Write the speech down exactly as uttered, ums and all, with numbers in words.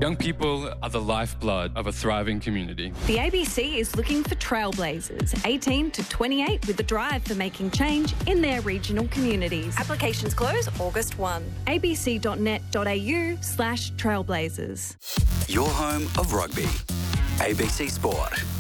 Young people are the lifeblood of a thriving community. The A B C is looking for trailblazers, eighteen to twenty-eight, with a drive for making change in their regional communities. Applications close August first. abc.net.au slash trailblazers. Your home of rugby. A B C Sport.